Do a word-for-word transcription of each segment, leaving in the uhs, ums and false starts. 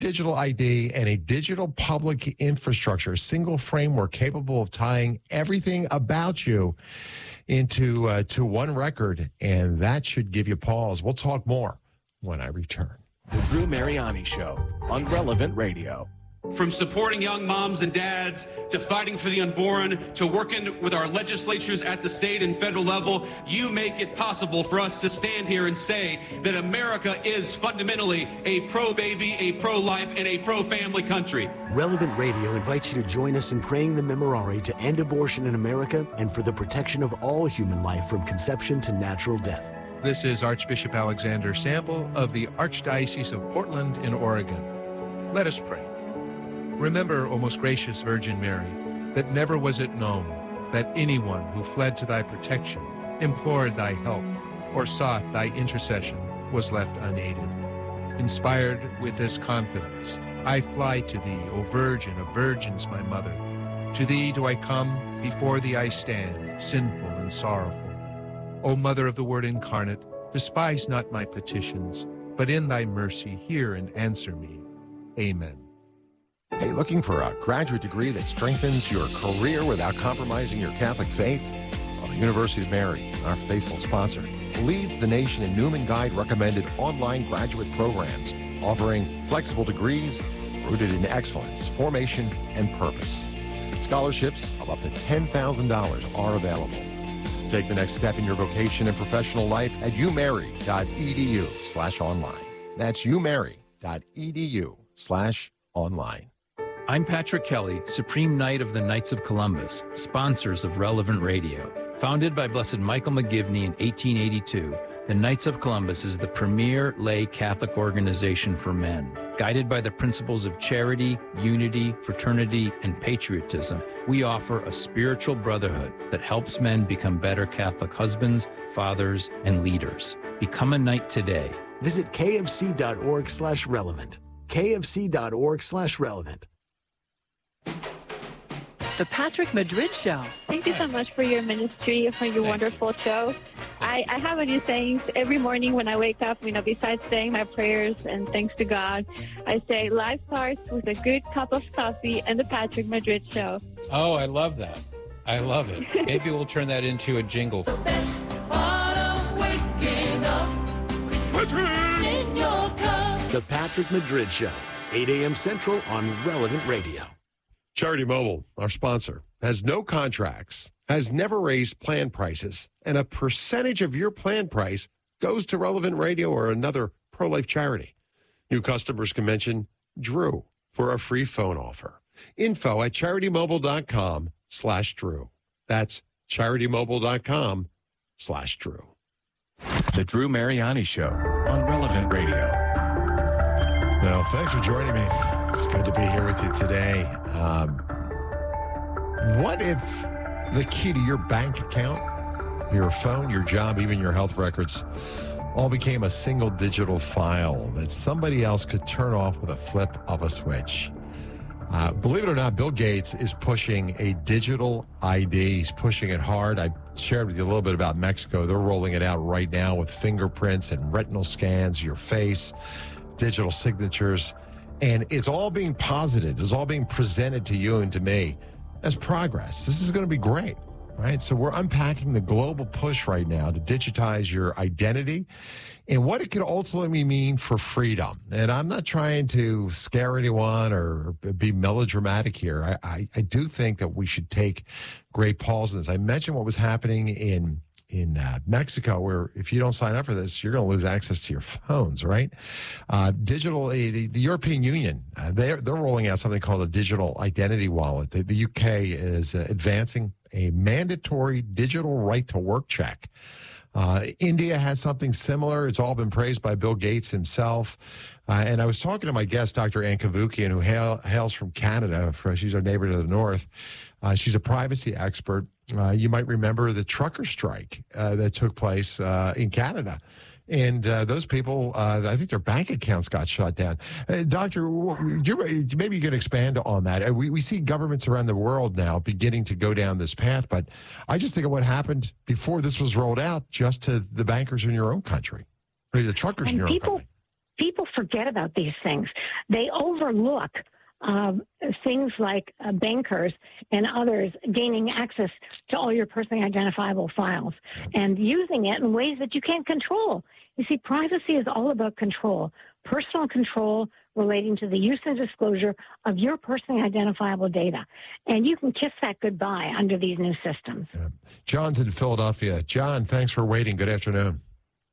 digital I D, and a digital public infrastructure, a single framework capable of tying everything about you into uh, to one record, and that should give you pause. We'll talk more when I return. The Drew Mariani Show on Relevant Radio. From supporting young moms and dads to fighting for the unborn to working with our legislatures at the state and federal level, you make it possible for us to stand here and say that America is fundamentally a pro-baby, a pro-life, and a pro-family country. Relevant Radio invites you to join us in praying the Memorare to end abortion in America and for the protection of all human life from conception to natural death. This is Archbishop Alexander Sample of the Archdiocese of Portland in Oregon. Let us pray. Remember, O most gracious Virgin Mary, that never was it known that anyone who fled to thy protection, implored thy help, or sought thy intercession was left unaided. Inspired with this confidence, I fly to thee, O Virgin of Virgins, my mother. To thee do I come, before thee I stand, sinful and sorrowful. O Mother of the Word incarnate, despise not my petitions, but in thy mercy hear and answer me. Amen. Hey, looking for a graduate degree that strengthens your career without compromising your Catholic faith? Well, the University of Mary, our faithful sponsor, leads the nation in Newman Guide recommended online graduate programs, offering flexible degrees rooted in excellence, formation, and purpose. Scholarships of up to ten thousand dollars are available. Take the next step in your vocation and professional life at umary.edu slash online. That's umary.edu slash online. I'm Patrick Kelly, Supreme Knight of the Knights of Columbus, sponsors of Relevant Radio. Founded by Blessed Michael McGivney in eighteen eighty-two, the Knights of Columbus is the premier lay Catholic organization for men. Guided by the principles of charity, unity, fraternity, and patriotism, we offer a spiritual brotherhood that helps men become better Catholic husbands, fathers, and leaders. Become a knight today. Visit kfc.org slash relevant. kfc.org slash relevant. The Patrick Madrid Show. Thank you so much for your ministry, for your Thank wonderful you. show. I, I have a new saying every morning when I wake up, you know, besides saying my prayers and thanks to God, I say life starts with a good cup of coffee and the Patrick Madrid Show. Oh, I love that. I love it. Maybe we'll turn that into a jingle. The best part of waking up is Patrick in your cup. The Patrick Madrid Show, eight a.m. Central on Relevant Radio. Charity Mobile, our sponsor, has no contracts, has never raised plan prices, and a percentage of your plan price goes to Relevant Radio or another pro-life charity. New customers can mention Drew for a free phone offer. Info at CharityMobile.com slash Drew. That's CharityMobile.com slash Drew. The Drew Mariani Show on Relevant Radio. Well, thanks for joining me. It's good to be here with you today. Um, what if the key to your bank account, your phone, your job, even your health records, all became a single digital file that somebody else could turn off with a flip of a switch? Uh, believe it or not, Bill Gates is pushing a digital I D. He's pushing it hard. I shared with you a little bit about Mexico. They're rolling it out right now with fingerprints and retinal scans, your face, digital signatures. And it's all being posited. It's all being presented to you and to me as progress. This is going to be great, right? So we're unpacking the global push right now to digitize your identity and what it could ultimately mean for freedom. And I'm not trying to scare anyone or be melodramatic here. I, I, I do think that we should take great pause in this. I mentioned what was happening in in uh, Mexico, where if you don't sign up for this, you're going to lose access to your phones, right? Uh, digital, uh, the, the European Union, uh, they're, they're rolling out something called a digital identity wallet. The, the U K is uh, advancing a mandatory digital right-to-work check. Uh, India has something similar. It's all been praised by Bill Gates himself. Uh, and I was talking to my guest, Doctor Ann Cavoukian, who hail, hails from Canada. For, she's our neighbor to the north. Uh, she's a privacy expert. Uh, you might remember the trucker strike uh, that took place uh, in Canada. And uh, those people, uh, I think their bank accounts got shut down. Uh, Doctor, you, maybe you can expand on that. Uh, we, we see governments around the world now beginning to go down this path, but I just think of what happened before this was rolled out just to the bankers in your own country, or the truckers and in your people, own country. people forget about these things. They overlook um, things like uh, bankers and others gaining access to all your personally identifiable files and using it in ways that you can't control. You see, privacy is all about control, personal control relating to the use and disclosure of your personally identifiable data. And you can kiss that goodbye under these new systems. Yeah. John's in Philadelphia. John, thanks for waiting. Good afternoon.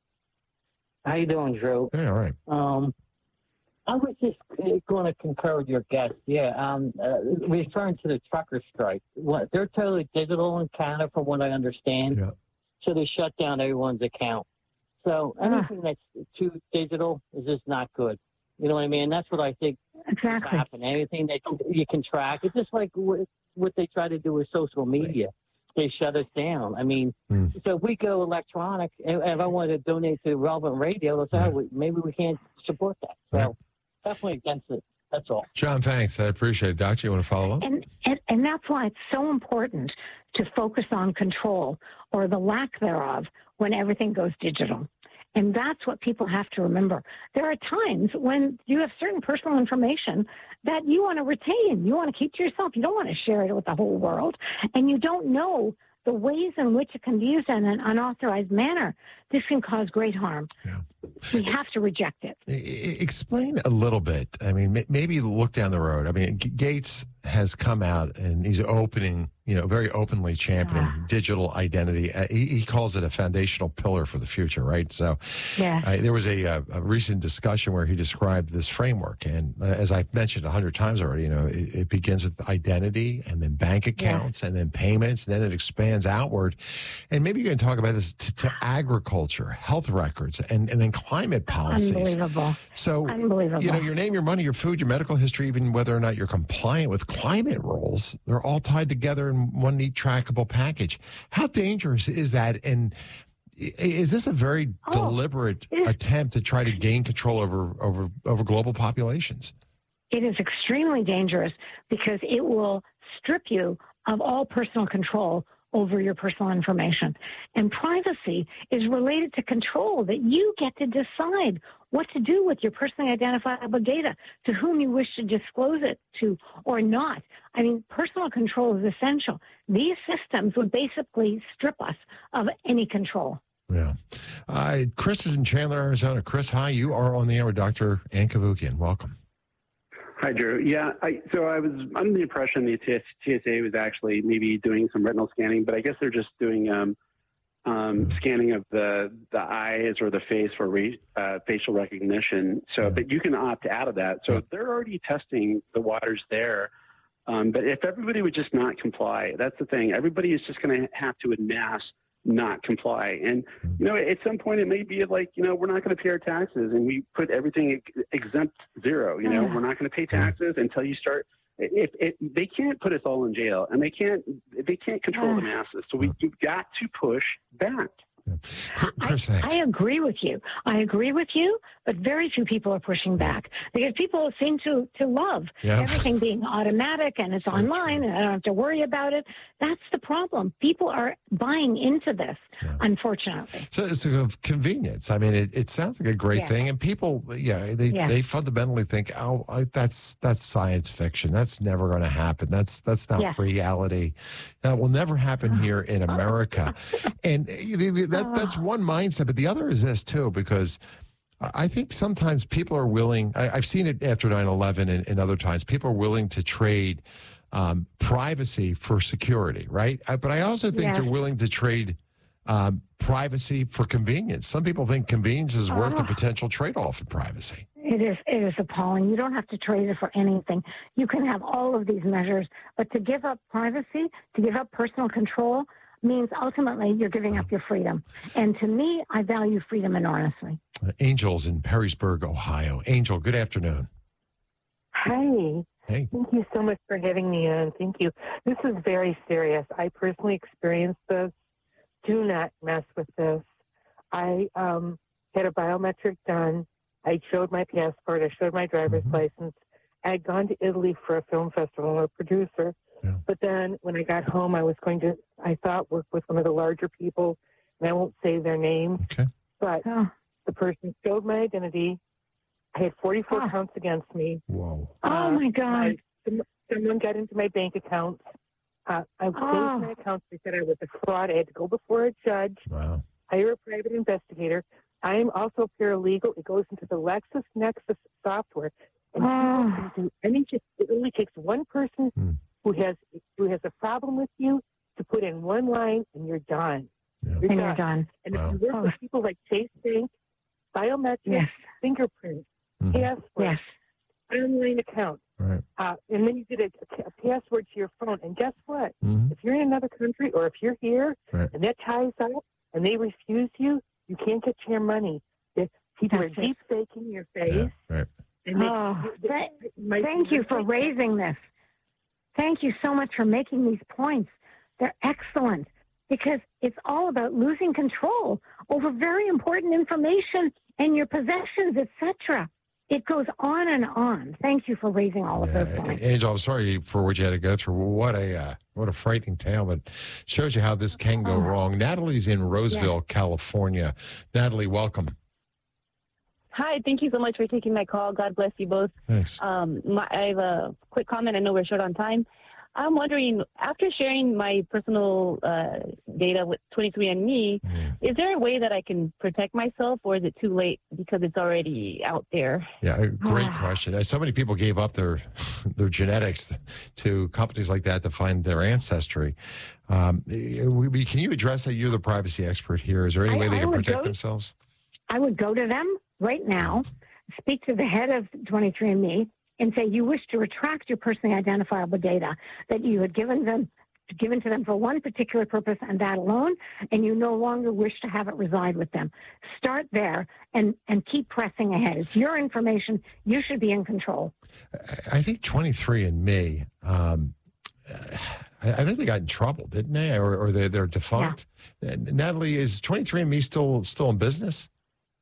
How you doing, Drew? Hey, all right. Um, I was just going to concur with your guest. Yeah, um, uh, referring to the trucker strike. What, they're totally digital in Canada, from what I understand. Yeah. So they shut down everyone's account. So anything that's too digital is just not good. You know what I mean? That's what I think exactly. happen. Anything that you can track. It's just like what, what they try to do with social media. They shut us down. I mean, mm. so if we go electronic, and if I wanted to donate to Relevant Radio, let's say, oh, maybe we can't support that. So right. definitely against it. That's all. John, thanks. I appreciate it. Doctor, you want to follow up? And, and, and that's why it's so important to focus on control or the lack thereof when everything goes digital. And that's what people have to remember. There are times when you have certain personal information that you want to retain. You want to keep to yourself. You don't want to share it with the whole world. And you don't know the ways in which it can be used in an unauthorized manner. This can cause great harm. Yeah. We have to reject it. Explain a little bit. I mean, maybe look down the road. I mean, Gates has come out and he's opening, you know, very openly championing yeah. digital identity. Uh, he, he calls it a foundational pillar for the future, right? So yeah. uh, there was a, a, a recent discussion where he described this framework. And uh, as I've mentioned a hundred times already, you know, it, it begins with identity and then bank accounts yeah. and then payments, and then it expands outward. And maybe you can talk about this to, to agriculture, health records, and, and then climate policies. Unbelievable. So, Unbelievable. you know, your name, your money, your food, your medical history, even whether or not you're compliant with climate rules, they're all tied together in one neat trackable package. How dangerous is that? And is this a very oh, deliberate attempt to try to gain control over, over, over global populations? It is extremely dangerous because it will strip you of all personal control over your personal information. And privacy is related to control, that you get to decide what to do with your personally identifiable data, to whom you wish to disclose it to or not. I mean, personal control is essential. These systems would basically strip us of any control. Yeah. Uh, Chris is in Chandler, Arizona. Chris, hi. You are on the air with Doctor Ann Cavoukian. Welcome. Hi, Drew. Yeah, I, so I was under the impression the T S A was actually maybe doing some retinal scanning, but I guess they're just doing um, um, scanning of the the eyes or the face for re, uh, facial recognition. So, but you can opt out of that. So they're already testing the waters there. Um, but if everybody would just not comply, that's the thing. Everybody is just going to have to en masse not comply. And, you know, at some point it may be like, you know, we're not going to pay our taxes and we put everything ex- exempt zero, you know, we're not going to pay taxes until you start. If, if they can't put us all in jail and they can't, they can't control the masses. So we, we've got to push back. Chris, I, I agree with you. I agree with you, but very few people are pushing back because people seem to, to love yeah. everything being automatic and it's so online true. And I don't have to worry about it. That's the problem. People are buying into this, yeah. unfortunately. So it's a convenience. I mean, it, it sounds like a great yeah. thing, and people, yeah, they, yeah. they fundamentally think, oh, I, that's that's science fiction. That's never going to happen. That's that's not yeah. reality. That will never happen here in America. And that that's one mindset, but the other is this too, because I think sometimes people are willing, I, I've seen it after nine eleven and, and other times, people are willing to trade um, privacy for security, right? I, but I also think yes. they're willing to trade um, privacy for convenience. Some people think convenience is worth the oh. potential trade-off in privacy. It is, it is appalling. You don't have to trade it for anything. You can have all of these measures, but to give up privacy, to give up personal control, means ultimately you're giving up your freedom. And to me, I value freedom enormously. Uh, Angel's in Perrysburg, Ohio. Angel, good afternoon. Hi. Hey. Thank you so much for having me on. Thank you. This is very serious. I personally experienced this. Do not mess with this. I um, had a biometric done. I showed my passport. I showed my driver's mm-hmm. license. I had gone to Italy for a film festival. I'm a producer. Yeah. But then when I got home, I was going to, I thought, work with one of the larger people, and I won't say their name. Okay. But oh. the person showed my identity. I had forty-four Oh. counts against me. Whoa. Oh, my God. my- some- someone got into my bank accounts. Uh, I closed Oh. my accounts. They said I was a fraud. I had to go before a judge, Wow. hire a private investigator. I am also paralegal. It goes into the LexisNexis software. And Oh. people can do any, just, it only takes one person Hmm. who has who has a problem with you to put in one line, and you're done. Yeah. You're And done. you're done. And Wow. if you work with people like Chase Bank, biometrics, Yes. fingerprints, Mhm. passwords, Yes. online accounts, Right. uh, and then you get a, a password to your phone. And guess what? Mhm. If you're in another country or if you're here Right. and that ties up and they refuse you, you can't get your money. The people That's are it. deep faking your face. Yeah. Right. And they, Oh, they- th- they- my- Thank you for raising this. Thank you so much for making these points. They're excellent because it's all about losing control over very important information and your possessions, et cetera. It goes on and on. Thank you for raising all of Yeah, those points. Angel, I'm sorry for what you had to go through. What a uh, what a frightening tale, but shows you how this can go Oh. wrong. Natalie's in Roseville, California. Natalie, welcome. Hi, thank you so much for taking my call. God bless you both. Thanks. Um, my, I have a quick comment. I know we're short on time. I'm wondering, after sharing my personal uh, data with twenty-three and me, Mm. is there a way that I can protect myself, or is it too late because it's already out there? Yeah, a great Ah. question. Uh, So many people gave up their their genetics to companies like that to find their ancestry. Um, we, we- can you address that? You're the privacy expert here. Is there any I- way they I can would protect go- themselves? I would go to them right now, speak to the head of twenty-three and me, and say you wish to retract your personally identifiable data that you had given them given to them for one particular purpose and that alone, and you no longer wish to have it reside with them. Start there and, and keep pressing ahead. It's your information. You should be in control. I I think twenty-three and me, um, I I think they got in trouble, didn't they? Or, or they're, they're defunct. Uh, Natalie, is twenty-three and me still still in business?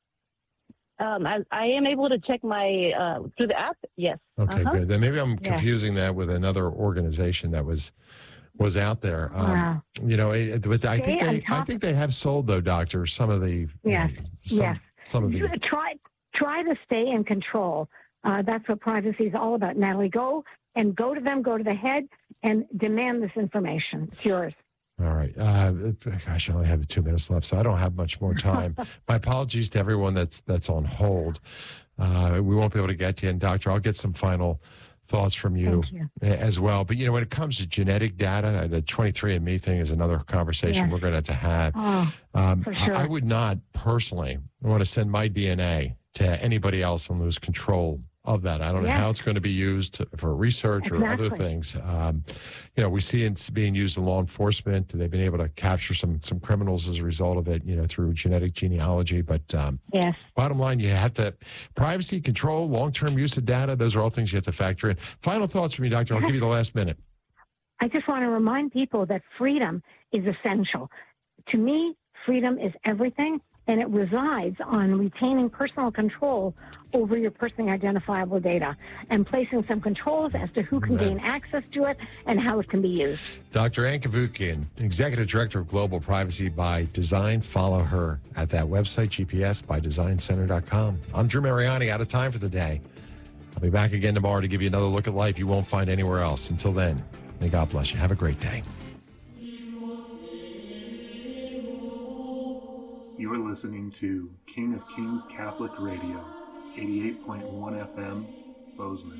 Um, I, I am able to check my uh, through the app. Yes. Okay, Uh-huh. good. Then maybe I'm Yeah. confusing that with another organization that was was out there. Um, Wow. You know, it, but I think Stay on they, I top- think they have sold though, doctor, some of the Yes, some, yes. some of the Try, try to stay in control. Uh, that's what privacy is all about. Natalie, go and go to them, go to the head, and demand this information. It's yours. All right. Uh, gosh, I only have two minutes left, so I don't have much more time. My apologies to everyone that's that's on hold. Uh, we won't be able to get to you. And, Doctor, I'll get some final thoughts from you, Thank you. a- as well. But, you know, when it comes to genetic data, uh, the twenty-three and me thing is another conversation Yes. we're going to have to have. Oh, Um, for I- sure. I would not personally want to send my D N A to anybody else and lose control of that. I don't know Yes. how it's going to be used for research or other Exactly. things. Um, you know, we see it's being used in law enforcement. They've been able to capture some some criminals as a result of it, you know, through genetic genealogy. But um, yes. bottom line, you have to privacy, control, long-term use of data. Those are all things you have to factor in. Final thoughts from you, Doctor. I'll give you the last minute. I just want to remind people that freedom is essential. To me, freedom is everything, and it resides on retaining personal control over your personally identifiable data and placing some controls as to who can Right. gain access to it and how it can be used. Doctor Ann Kavukian, Executive Director of Global Privacy by Design. Follow her at that website, G P S by design center dot com. I'm Drew Mariani, out of time for the day. I'll be back again tomorrow to give you another look at life you won't find anywhere else. Until then, may God bless you. Have a great day. You are listening to King of Kings Catholic Radio, eighty-eight point one F M, Bozeman.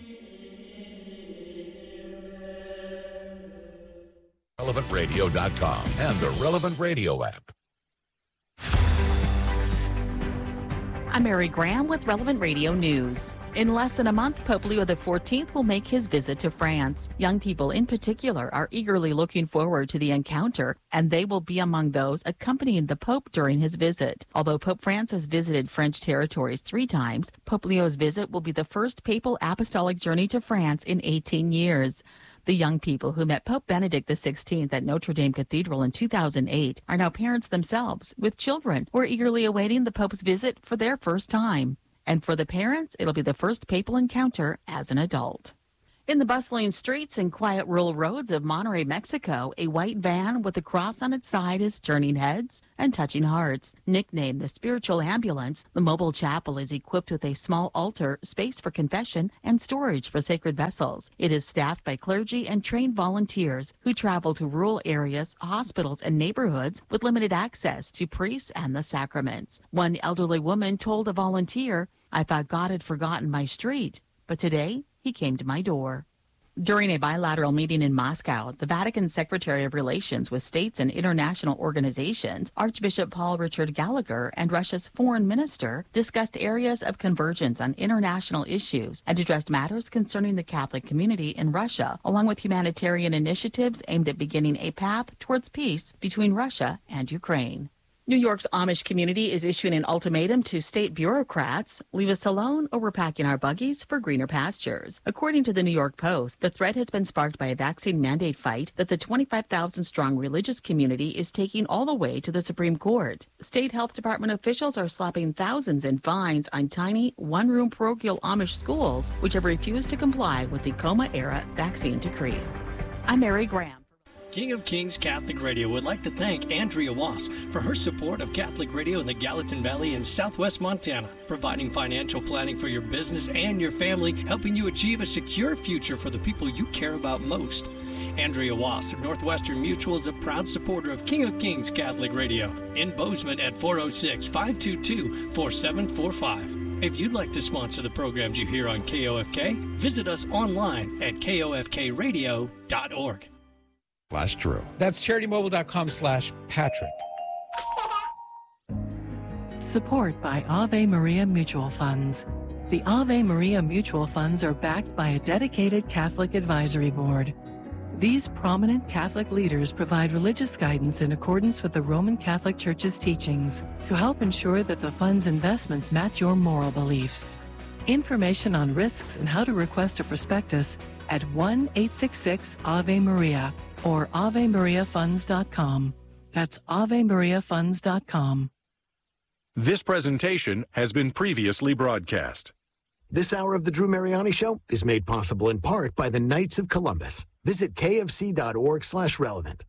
relevant radio dot com and the Relevant Radio app. I'm Mary Graham with Relevant Radio News. In less than a month, Pope Leo the fourteenth will make his visit to France. Young people in particular are eagerly looking forward to the encounter, and they will be among those accompanying the Pope during his visit. Although Pope Francis visited French territories three times, Pope Leo's visit will be the first papal apostolic journey to France in eighteen years. The young people who met Pope Benedict the sixteenth at Notre Dame Cathedral in two thousand eight are now parents themselves with children who are eagerly awaiting the Pope's visit for their first time. And for the parents, it'll be the first papal encounter as an adult. In the bustling streets and quiet rural roads of Monterrey, Mexico, a white van with a cross on its side is turning heads and touching hearts. Nicknamed the Spiritual Ambulance, the mobile chapel is equipped with a small altar, space for confession, and storage for sacred vessels. It is staffed by clergy and trained volunteers who travel to rural areas, hospitals, and neighborhoods with limited access to priests and the sacraments. One elderly woman told a volunteer, "I thought God had forgotten my street, but today he came to my door." During a bilateral meeting in Moscow, the Vatican Secretary of Relations with States and International Organizations, Archbishop Paul Richard Gallagher, and Russia's foreign minister discussed areas of convergence on international issues and addressed matters concerning the Catholic community in Russia, along with humanitarian initiatives aimed at beginning a path towards peace between Russia and Ukraine. New York's Amish community is issuing an ultimatum to state bureaucrats: leave us alone or we're packing our buggies for greener pastures. According to the New York Post, the threat has been sparked by a vaccine mandate fight that the twenty-five thousand strong religious community is taking all the way to the Supreme Court. State health department officials are slapping thousands in fines on tiny, one-room parochial Amish schools, which have refused to comply with the coma-era vaccine decree. I'm Mary Graham. King of Kings Catholic Radio would like to thank Andrea Wass for her support of Catholic Radio in the Gallatin Valley in southwest Montana, providing financial planning for your business and your family, helping you achieve a secure future for the people you care about most. Andrea Wass of Northwestern Mutual is a proud supporter of King of Kings Catholic Radio in Bozeman at four oh six, five two two, four seven four five. If you'd like to sponsor the programs you hear on K O F K, visit us online at K O F K radio dot org. Slash Drew. That's CharityMobile.com slash Patrick. Support by Ave Maria Mutual Funds. The Ave Maria Mutual Funds are backed by a dedicated Catholic advisory board. These prominent Catholic leaders provide religious guidance in accordance with the Roman Catholic Church's teachings to help ensure that the fund's investments match your moral beliefs. Information on risks and how to request a prospectus at one eight six six Ave Maria or ave maria funds dot com. That's ave maria funds dot com. This presentation has been previously broadcast. This hour of the Drew Mariani Show is made possible in part by the Knights of Columbus. Visit kfc.org slash relevant.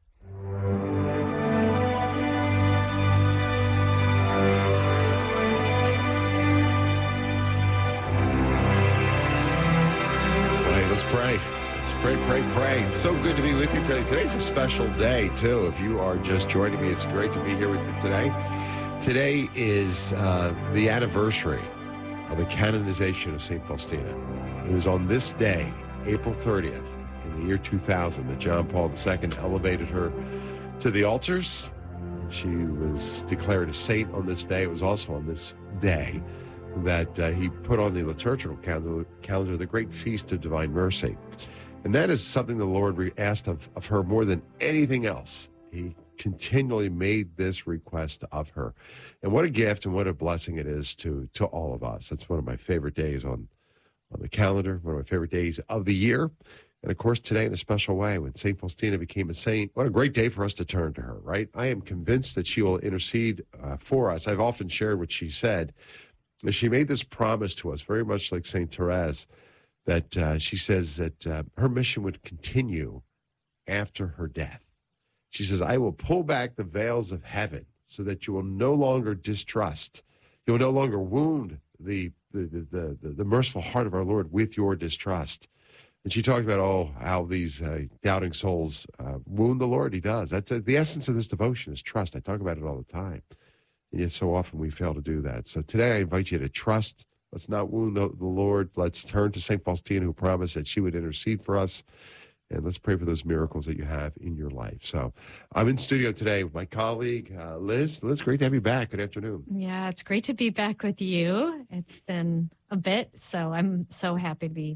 Hey, let's pray. Let's pray, pray, pray. It's so good to be with you today. Today's a special day, too. If you are just joining me, it's great to be here with you today. Today is uh, the anniversary of the canonization of Saint Faustina. It was on this day, April thirtieth, in the year two thousand, that John Paul the Second elevated her to the altars. She was declared a saint on this day. It was also on this day that uh, he put on the liturgical calendar, calendar the great feast of divine mercy. And that is something the Lord re- asked of, of her more than anything else. He continually made this request of her. And what a gift and what a blessing it is to, to all of us. That's one of my favorite days on, on the calendar, one of my favorite days of the year. And, of course, today in a special way, when Saint Faustina became a saint, what a great day for us to turn to her, right? I am convinced that she will intercede uh, for us. I've often shared what she said. She made this promise to us, very much like Saint Therese, that uh, she says that uh, her mission would continue after her death. She says, I will pull back the veils of heaven so that you will no longer distrust. You will no longer wound the, the, the, the, the merciful heart of our Lord with your distrust. And she talked about, oh, how these uh, doubting souls uh, wound the Lord. He does. That's uh, the essence of this devotion is trust. I talk about it all the time. And yet so often we fail to do that. So today I invite you to trust. Let's not wound the, the Lord. Let's turn to Saint Faustina, who promised that she would intercede for us. And let's pray for those miracles that you have in your life. So I'm in studio today with my colleague, uh, Liz. Liz, great to have you back. Good afternoon. Yeah, it's great to be back with you. It's been a bit, so I'm so happy to be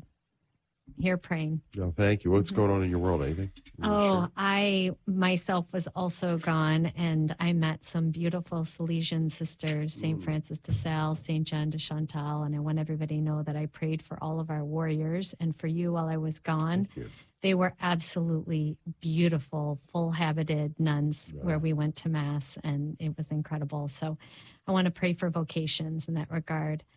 here praying. No, thank you. What's going on in your world? Anything? Oh, I myself was also gone, and I met some beautiful Salesian sisters, Saint Mm. Francis de Sales, Saint John de Chantal, and I want everybody to know that I prayed for all of our warriors and for you while I was gone. They were absolutely beautiful, full-habited nuns where we went to Mass, and it was incredible. So I want to pray for vocations in that regard.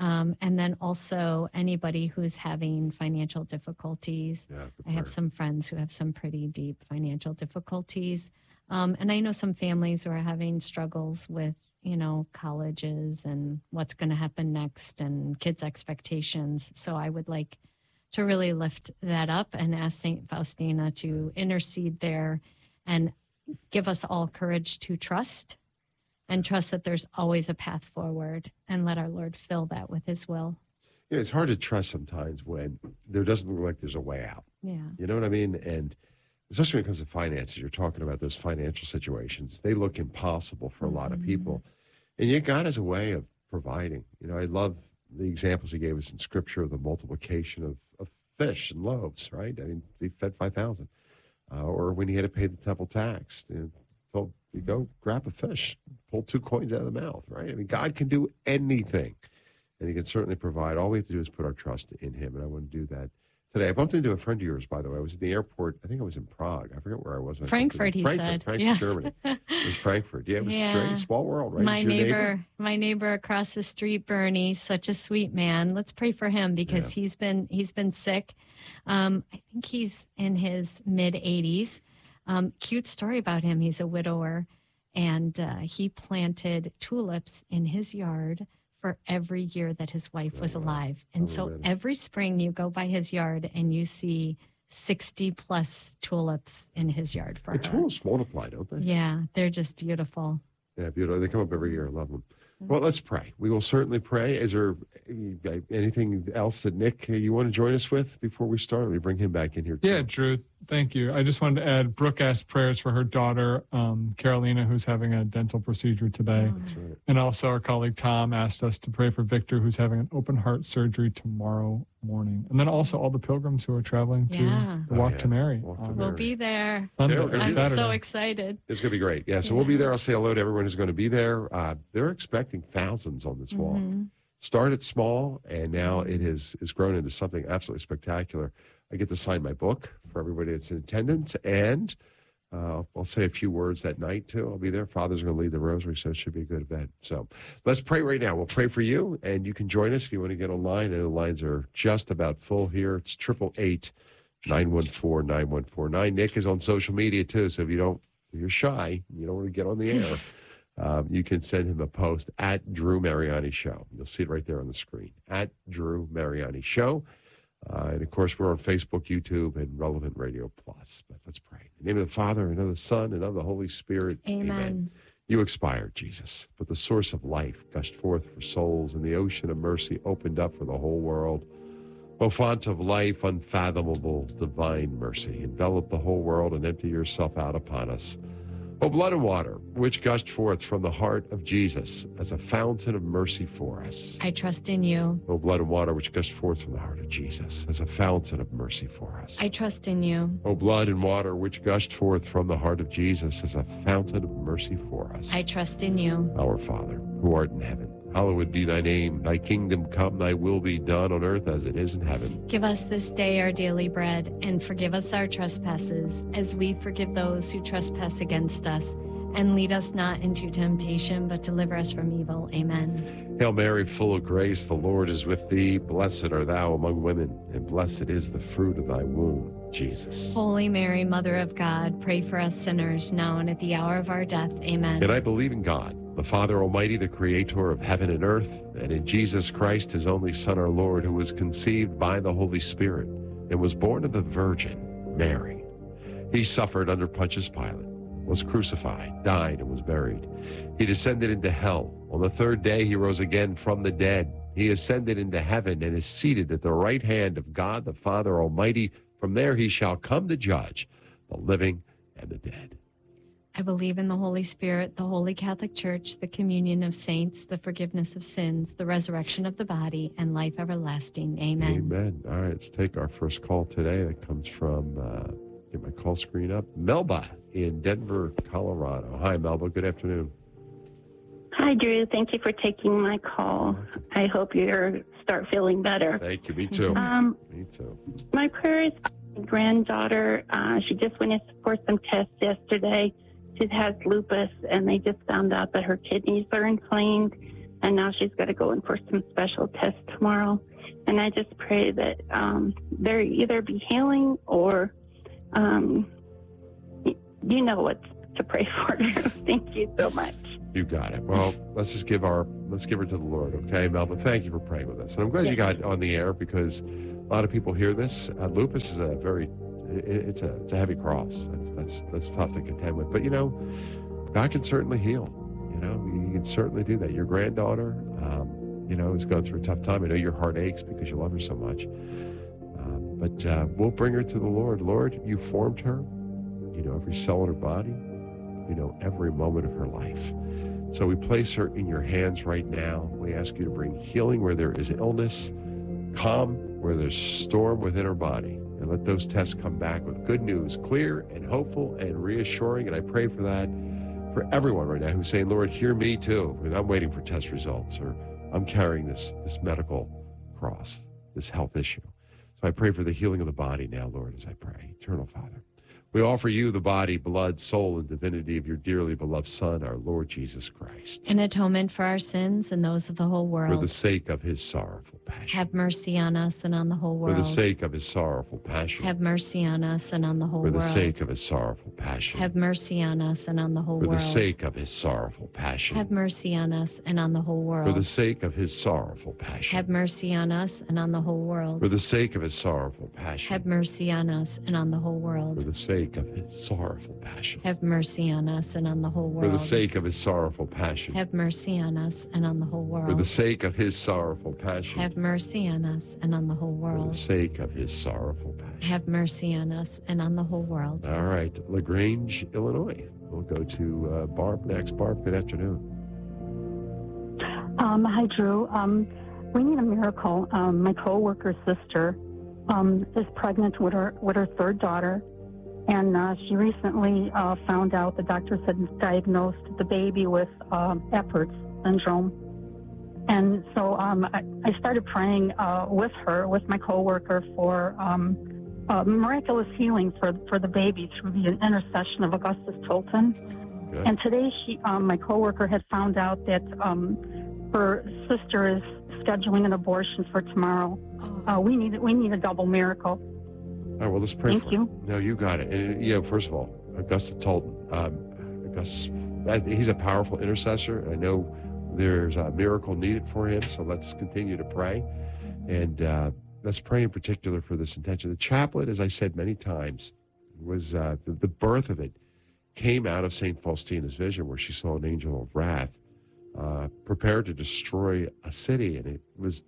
Um, and then also anybody who's having financial difficulties. Yeah, I have some friends who have some pretty deep financial difficulties. Um, and I know some families who are having struggles with, you know, colleges and what's going to happen next and kids' expectations. So I would like to really lift that up and ask Saint Faustina to intercede there and give us all courage to trust and trust that there's always a path forward, and let our Lord fill that with his will. Yeah, it's hard to trust sometimes when there doesn't look like there's a way out. Yeah. You know what I mean? And especially when it comes to finances, you're talking about those financial situations. They look impossible for a lot of people. And yet God has a way of providing. You know, I love the examples he gave us in Scripture of the multiplication of, of fish and loaves, right? I mean, he fed five thousand. Uh, or when he had to pay the temple tax, you know, told you go grab a fish, pull two coins out of the mouth, right? I mean, God can do anything, and he can certainly provide. All we have to do is put our trust in him, and I want to do that today. I bumped into a friend of yours, by the way. I was at the airport. I think I was in Prague. I forget where I was. Frankfurt, he Frankfurt, said. Frankfurt, Yes. Germany. It was Frankfurt. Yeah, it was Yeah. strange. Small world, right? My Is your neighbor, my neighbor across the street, Bernie, such a sweet man. Let's pray for him because he's been he's been sick. Um, I think he's in his mid eighties. Um, cute story about him. He's a widower, and uh, he planted tulips in his yard for every year that his wife was alive. And so every spring you go by his yard and you see sixty plus tulips in his yard for The her. tulips multiply, don't they? Yeah, they're just beautiful. Yeah, beautiful. They come up every year. I love them. Well, let's pray. We will certainly pray. Is there uh, anything else that, Nick, uh, you want to join us with before we start? Let me bring him back in here, too. Yeah, Drew, thank you. I just wanted to add, Brooke asked prayers for her daughter, um, Carolina, who's having a dental procedure today. That's right. And also our colleague Tom asked us to pray for Victor, who's having an open heart surgery tomorrow morning. And then also all the pilgrims who are traveling to Yeah. the Walk Oh, yeah. to Mary. Walk to on We'll be there. Sunday, Yeah, we're gonna I'm be Saturday. so excited. It's going to be great. Yeah, so we'll be there. I'll say hello to everyone who's going to be there. Uh, they're expecting thousands on this walk. Mhm. Started small, and now it has, has grown into something absolutely spectacular. I get to sign my book for everybody that's in attendance, and uh, I'll say a few words that night, too. I'll be there. Father's going to lead the rosary, so it should be a good event. So let's pray right now. We'll pray for you, and you can join us if you want to get online. And the lines are just about full here. It's triple eight nine one four nine one four nine. Nick is on social media, too, so if you don't, if you're shy, you don't want to get on the air, um, you can send him a post at Drew Mariani Show. You'll see it right there on the screen, at Drew Mariani Show. Uh, and, of course, we're on Facebook, YouTube, and Relevant Radio Plus. But let's pray. In the name of the Father, and of the Son, and of the Holy Spirit. Amen. You expired, Jesus, but the source of life gushed forth for souls, and the ocean of mercy opened up for the whole world. O font of life, unfathomable, divine mercy, envelop the whole world and empty yourself out upon us. O blood and water, which gushed forth from the heart of Jesus as a fountain of mercy for us. I trust in you. O blood and water, which gushed forth from the heart of Jesus as a fountain of mercy for us. I trust in you. O blood and water, which gushed forth from the heart of Jesus as a fountain of mercy for us. I trust in you. Our Father, who art in heaven, hallowed be thy name. Thy kingdom come, thy will be done on earth as it is in heaven. Give us this day our daily bread, and forgive us our trespasses, as we forgive those who trespass against us. And lead us not into temptation, but deliver us from evil. Amen. Hail Mary, full of grace, the Lord is with thee. Blessed art thou among women, and blessed is the fruit of thy womb, Jesus. Holy Mary, Mother of God, pray for us sinners, now and at the hour of our death. Amen. And I believe in God, the Father Almighty, the creator of heaven and earth, and in Jesus Christ, his only Son, our Lord, who was conceived by the Holy Spirit and was born of the Virgin Mary. He suffered under Pontius Pilate, was crucified, died, and was buried. He descended into hell. On the third day, he rose again from the dead. He ascended into heaven and is seated at the right hand of God, the Father Almighty. From there he shall come to judge the living and the dead. I believe in the Holy Spirit, the Holy Catholic Church, the communion of saints, the forgiveness of sins, the resurrection of the body, and life everlasting. Amen. Amen. All right, let's take our first call today. That comes from, uh, get my call screen up, Melba in Denver, Colorado. Hi, Melba. Good afternoon. Hi, Drew. Thank you for taking my call. I hope you start feeling better. Thank you. Me too. Um, Me too. my prayer is for my granddaughter. Uh, she just went in for some tests yesterday. She has lupus, and they just found out that her kidneys are inflamed, and now she's got to go in for some special tests tomorrow. And I just pray that um, there either be healing or, um, you know what to pray for. Thank you so much. You got it. Well, let's just give our let's give her to the Lord, okay, Melba? Thank you for praying with us, and I'm glad Yes. you got on the air because a lot of people hear this. Uh, lupus is a very it, it's a it's a heavy cross. That's that's that's tough to contend with. But you know, God can certainly heal. You know, you can certainly do that. Your granddaughter, um, you know, is going through a tough time. I know your heart aches because you love her so much. Um, but uh, we'll bring her to the Lord. Lord, you formed her. You know every cell in her body. You know every moment of her life. So we place her in your hands right now. We ask you to bring healing where there is illness, calm where there's storm within her body, and let those tests come back with good news, clear and hopeful and reassuring. And I pray for that for everyone right now who's saying, Lord, hear me too. And I'm waiting for test results, or I'm carrying this, this medical cross, this health issue. So I pray for the healing of the body now, Lord, as I pray. Eternal Father, we offer you the body, blood, soul, and divinity of your dearly beloved Son, our Lord Jesus Christ, In atonement for our sins and those of the whole for world. the sake of his sorrowful passion. Have mercy on us and on the whole For world. the sake of his sorrowful passion. Have mercy on us and on the whole For the world. sake of his sorrowful passion. Have mercy on us and on the whole For the world. sake of his sorrowful passion. Have mercy on us and on the whole world. For the sake of his sorrowful passion. Have mercy on us and on the whole world. For the sake of his sorrowful passion. Have mercy on us and on the whole world. For the sake of his sorrowful passion. Have mercy on us and on the whole For world. the sake of his sorrowful passion. Have mercy on us and on the whole world. For the sake of his sorrowful passion. Have mercy on us and on the whole For the world. sake of his sorrowful passion. Have mercy on us and on the whole world. All right, LaGrange, Illinois. We'll go to uh, Barb next. Barb, good afternoon. Um, hi, Drew. Um, we need a miracle. Um, my coworker's sister um, is pregnant with her with her third daughter, and uh, she recently uh, found out the doctors had diagnosed the baby with um, Eppert's syndrome. And so um, I, I started praying uh, with her, with my coworker, for um, uh, miraculous healing for for the baby through the intercession of Augustus Tolton. Good. And today, she, um, my coworker, had found out that um, her sister is scheduling an abortion for tomorrow. Uh, we need we need a double miracle. All right, well, let's pray Thank for you. him. No, you got it. And, you know, first of all, Augustus Tolton, um, Augustus, that- he's a powerful intercessor. I know there's a miracle needed for him, so let's continue to pray. And uh, let's pray in particular for this intention. The chaplet, as I said many times, was uh, the, the birth of it came out of Saint Faustina's vision, where she saw an angel of wrath uh, prepared to destroy a city. And it was,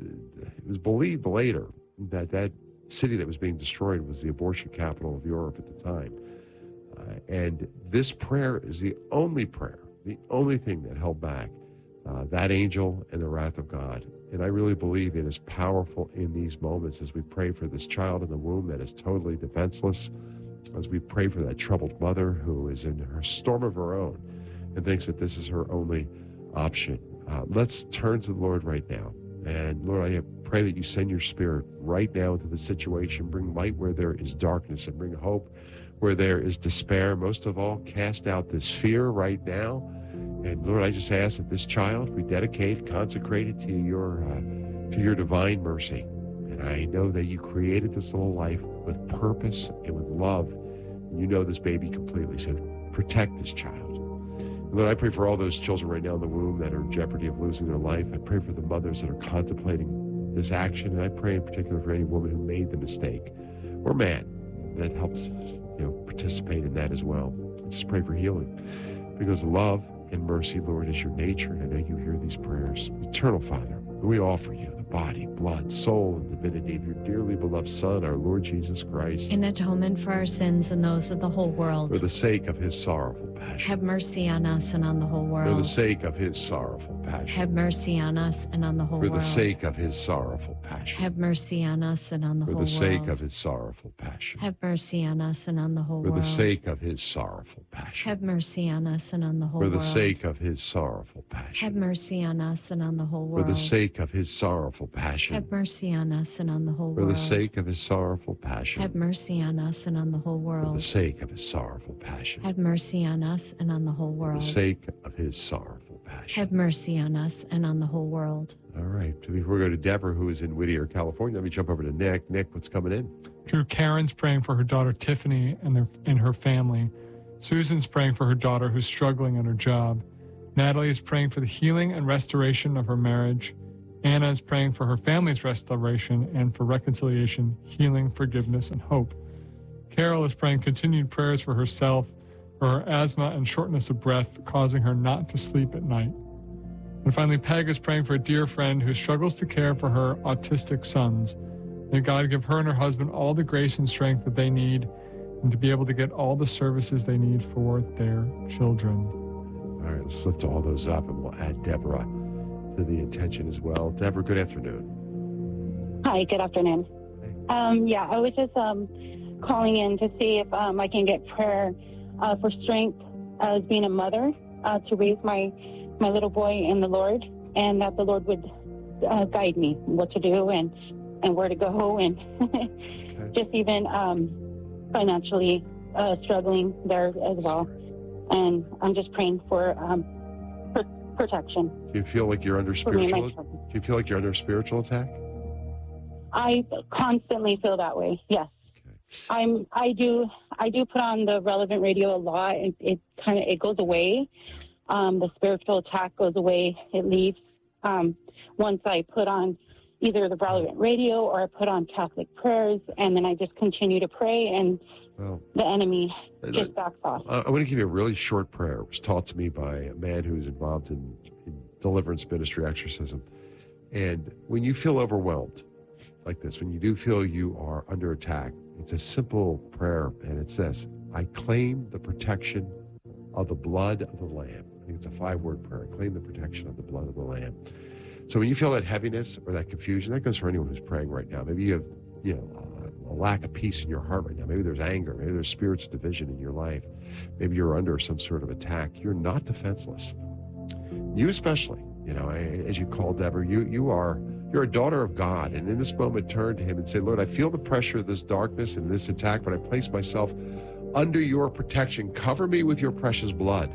it was believed later that that city that was being destroyed was the abortion capital of Europe at the time. Uh, and this prayer is the only prayer, the only thing that held back uh, that angel and the wrath of God. And I really believe it is powerful in these moments as we pray for this child in the womb that is totally defenseless, as we pray for that troubled mother who is in her storm of her own and thinks that this is her only option. Uh, let's turn to the Lord right now. And Lord, I pray that you send your spirit right now into the situation, bring light where there is darkness, and bring hope where there is despair. Most of all, cast out this fear right now. And Lord, I just ask that this child be dedicated, consecrated to your uh, to your divine mercy. And I know that you created this little life with purpose and with love. You know this baby completely, so protect this child. And Lord, I pray for all those children right now in the womb that are in jeopardy of losing their life. I pray for the mothers that are contemplating this action, and I pray in particular for any woman who made the mistake, or man that helps, you know, participate in that as well. I just pray for healing, because love and mercy, Lord, is your nature, and I know you hear these prayers. Eternal Father, we offer you the body, blood, soul, and divinity of your dearly beloved Son, our Lord Jesus Christ, In atonement for our sins and those of the whole world. for the sake of his sorrowful passion. Have mercy on us and on the whole For world. the sake of his sorrowful passion. Have mercy on us and on the whole For world. the sake of his sorrowful passion. Have mercy on us and on the For whole the sake world. of his sorrowful passion. Have mercy on us and on the whole For world. the sake of his sorrowful passion. Have mercy on us and on the whole For the world. sake of his sorrowful passion. Have mercy on us and on the whole For world. the sake of his sorrowful passion. Have mercy on us and on the whole For world. the sake of his sorrowful passion. Have mercy on us and on the whole For the world. sake of his sorrowful passion. Have mercy on us and on the whole For world. the sake of his sorrowful passion. Have mercy on us and on the whole world. All right. Before we go to Deborah, who is in Whittier, California, let me jump over to Nick. Nick, what's coming in? Drew, Karen's praying for her daughter Tiffany and their and her family. Susan's praying for her daughter who's struggling at her job. Natalie is praying for the healing and restoration of her marriage. Anna is praying for her family's restoration and for reconciliation, healing, forgiveness, and hope. Carol is praying continued prayers for herself, for her asthma and shortness of breath, causing her not to sleep at night. And finally, Peg is praying for a dear friend who struggles to care for her autistic sons. May God give her and her husband all the grace and strength that they need and to be able to get all the services they need for their children. All right, let's lift all those up, and we'll add Deborah to the intention as well. Deborah, good afternoon. Hi, good afternoon. Um, yeah, I was just um, calling in to see if um, I can get prayer uh, for strength as being a mother uh, to raise my, my little boy in the Lord, and that the Lord would uh, guide me what to do and, and where to go, and okay. just even um, financially uh, struggling there as well. And I'm just praying for um, pr- protection. Do you feel like you're under spiritual? Do you feel like you're under spiritual attack? I constantly feel that way. Yes, okay. I'm. I do. I do put on the Relevant Radio a lot, and it kind of it goes away. Um, the spiritual attack goes away. It leaves um, once I put on either the Relevant Radio or I put on Catholic prayers, and then I just continue to pray, and well, the enemy gets back off. I want to give you a really short prayer. It was taught to me by a man who's involved in, in deliverance ministry exorcism. And when you feel overwhelmed like this, when you do feel you are under attack, it's a simple prayer, and it's this: I claim the protection of the blood of the Lamb. I think it's a five-word prayer. I claim the protection of the blood of the Lamb. So when you feel that heaviness or that confusion, that goes for anyone who's praying right now. Maybe you have, you know, a lack of peace in your heart right now. Maybe there's anger. Maybe there's spirits of division in your life. Maybe you're under some sort of attack. You're not defenseless. You especially, you know, as you call Deborah, you you are you're a daughter of God. And in this moment, turn to Him and say, Lord, I feel the pressure of this darkness and this attack, but I place myself under your protection. Cover me with your precious blood.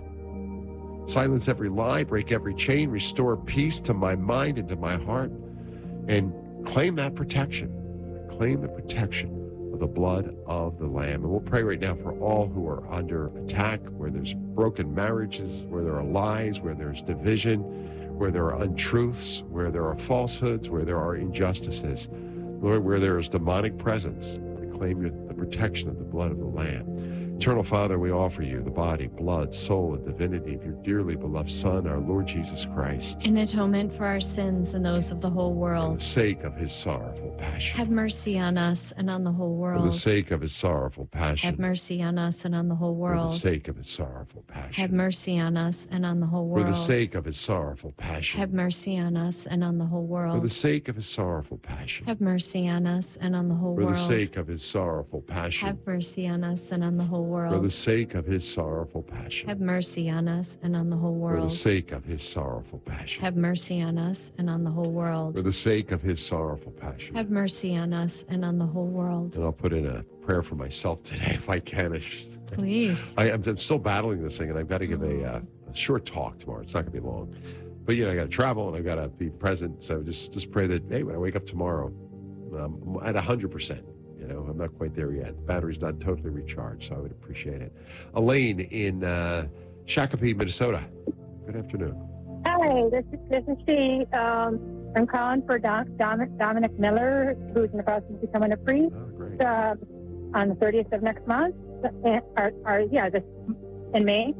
Silence every lie, break every chain, restore peace to my mind and to my heart, and claim that protection. Claim the protection of the blood of the Lamb. And we'll pray right now for all who are under attack, where there's broken marriages, where there are lies, where there's division, where there are untruths, where there are falsehoods, where there are injustices. Lord, where there is demonic presence, we claim the protection of the blood of the Lamb. Eternal Father, we offer you the body, blood, soul, and divinity of your dearly beloved Son, our Lord Jesus Christ. In atonement for our sins and those of the whole world. For the sake of his sorrowful passion. Have mercy on us and on the whole world. For the sake of his sorrowful passion. Have mercy on us and on the whole world. For the sake of his sorrowful passion. Have mercy on us and on the whole world. For the sake of his sorrowful passion. Have mercy on us and on the whole world. For the sake of his sorrowful passion. Have mercy on us and on the whole For world. the sake of his sorrowful passion. Have mercy on us and on the whole world. For the sake of his sorrowful passion. Have mercy on us and on the whole For world. the sake of his sorrowful passion. Have mercy on us and on the whole world. For the sake of his sorrowful passion. Have mercy on us and on the whole world. And I'll put in a prayer for myself today if I can. Please. I, I'm, I'm still battling this thing, and I've got to give a, uh, a short talk tomorrow. It's not going to be long. But, you know, I got to travel, and I've got to be present. So just, just pray that, hey, when I wake up tomorrow, um, I'm at one hundred percent. You know, I'm not quite there yet. The battery's not totally recharged, so I would appreciate it. Elaine in uh, Shakopee, Minnesota. Good afternoon. Hi, this is, this is she. Um, I'm calling for Doc, Dominic, Dominic Miller, who's in the process of becoming a priest oh, uh, on the thirtieth of next month, and, or, or yeah, this in May.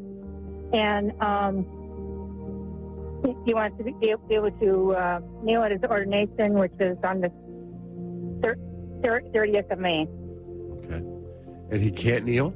And um, he, he wants to be able to uh, kneel at his ordination, which is on the thirtieth of May. Okay. And he can't kneel?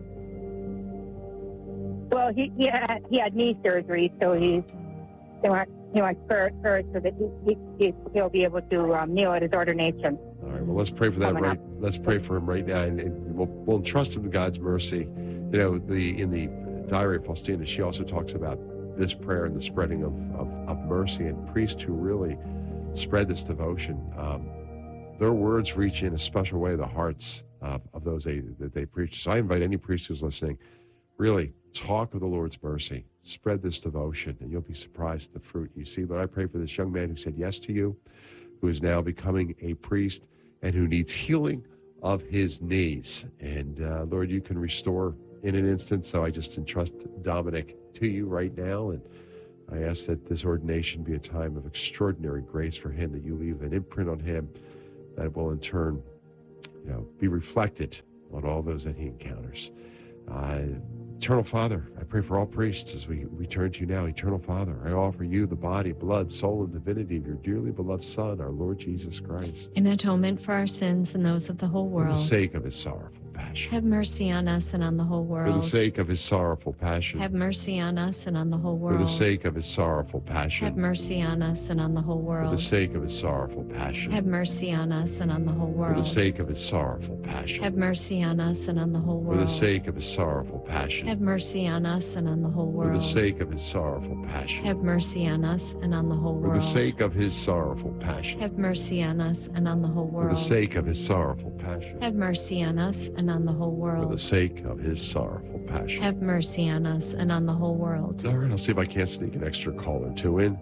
Well, he he had, he had knee surgery, so he's he wants he wants first so that he, he he'll be able to um, kneel at his ordination. All right. Well, let's pray for that Coming right. up. Let's pray for him right now, and, and we'll, we'll entrust him to God's mercy. You know, the in the Diary of Faustina, she also talks about this prayer and the spreading of of, of mercy, and priests who really spread this devotion. Um, Their words reach in a special way the hearts uh, of those they, that they preach. So I invite any priest who's listening, really talk of the Lord's mercy. spread this devotion, and you'll be surprised at the fruit you see. Lord, I pray for this young man who said yes to you, who is now becoming a priest, and who needs healing of his knees. And uh, Lord, you can restore in an instant, so I just entrust Dominic to you right now, and I ask that this ordination be a time of extraordinary grace for him, that you leave an imprint on him that will in turn, you know, be reflected on all those that he encounters. Uh, Eternal Father, I pray for all priests as we, we turn to you now. Eternal Father, I offer you the body, blood, soul, and divinity of your dearly beloved Son, our Lord Jesus Christ. In atonement for our sins and those of the whole world. For the sake of his sorrowful passion. Have mercy on us and on the whole world. For the sake of his sorrowful passion. Have mercy on us and on the whole world. For the sake of his sorrowful passion. Have mercy on us and on the whole world. For the sake of his sorrowful passion. Have mercy on us and on the whole world. For the sake of his sorrowful passion. Have mercy on us and on the whole world. For the sake of his sorrowful passion. Have mercy on us and on the whole world. For the sake of his sorrowful passion. Have mercy on us and on the whole For world. the sake of his sorrowful passion. Have mercy on us and on the whole For world. the sake of his sorrowful passion. Have mercy on us and on the whole world. For the sake of his sorrowful passion. Have mercy on us and on the whole world. All right, I'll see if I can't sneak an extra call or two in.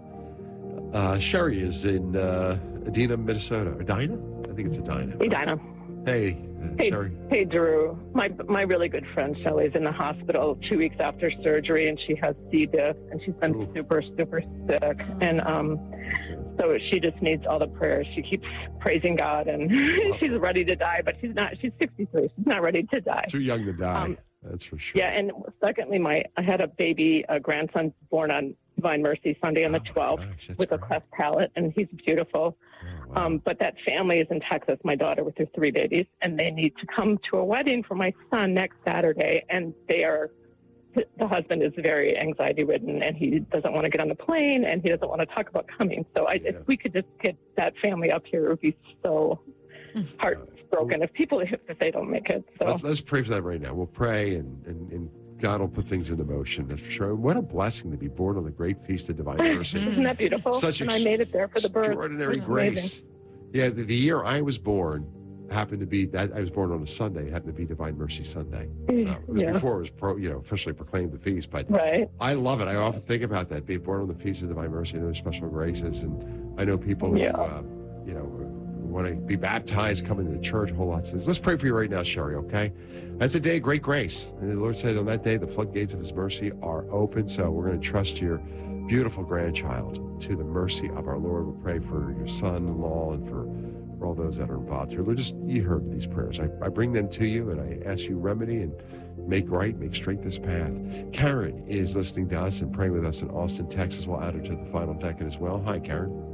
Uh, Sherry is in uh, Edina, Minnesota. Edina? I think it's Edina. Hey, Dinah. Hey, uh, Hey, Sherry. hey, Drew. My my really good friend Shelley's in the hospital two weeks after surgery, and she has C. diff, and she's been Ooh. super, super sick. And um, so she just needs all the prayers. She keeps praising God, and she's ready to die, but she's not. She's sixty-three. She's not ready to die. Too young to die. Um, That's for sure. Yeah, and secondly, my I had a baby, a grandson born on Divine Mercy Sunday on the twelfth with a cleft palate, and he's beautiful. Um, but that family is in Texas, my daughter with her three babies, and they need to come to a wedding for my son next Saturday, and they are, the husband is very anxiety ridden, and he doesn't want to get on the plane, and he doesn't want to talk about coming. So I, if we could just get that family up here, it would be so heartbroken if people, if they don't make it. So Let's, let's pray for that right now. We'll pray, and, and, and God will put things into motion. That's for sure. What a blessing to be born on the great feast of divine mercy. Isn't that beautiful? Such and I made it there for the birth. extraordinary It's grace. amazing. Yeah, the, the year I was born happened to be that I was born on a Sunday. It happened to be Divine Mercy Sunday. So it was Yeah. before it was pro, you know, officially proclaimed the feast. But Right. I love it. I often think about that, being born on the feast of Divine Mercy and other special graces. And I know people who, Yeah. uh, you know, want to be baptized, come into the church, a whole lot of things. Let's pray for you right now, Sherry, okay? That's a day of great grace. And the Lord said on that day, the floodgates of his mercy are open. So we're going to trust your beautiful grandchild to the mercy of our Lord. We'll pray for your son-in-law and for, for all those that are involved here. Lord, just, you heard these prayers. I, I bring them to you, and I ask you remedy and make right, make straight this path. Karen is listening to us and praying with us in Austin, Texas. We'll add her to the final decade as well. Hi, Karen.